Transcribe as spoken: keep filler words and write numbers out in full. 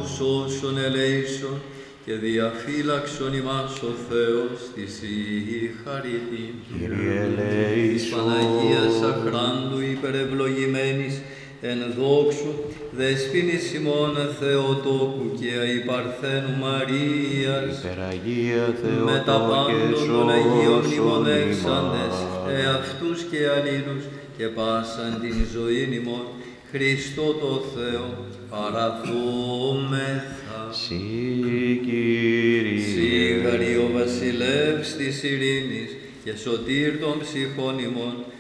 σώσον ελέησον και διαφύλαξον ημάς ο Θεός της η χαρίτη. Κύριε ελέησον. Της Παναγίας αχράντου υπερευλογημένης εν δόξου δεσποίνης ημών Θεοτόκου και αϊπαρθένου Μαρίας, Υπεραγία με τα Θεοτόκε πάντων των Αγίων σώσον μνημονεύσαντες, ημάς. εαυτούς και αλλήλους και πάσαν την ζωήν ημών, Χριστό το Θεό παραδόμεθα. Συ Κύριε. Σιγαρή ο βασιλεύς της ειρήνης και σωτήρ των ψυχών ημών,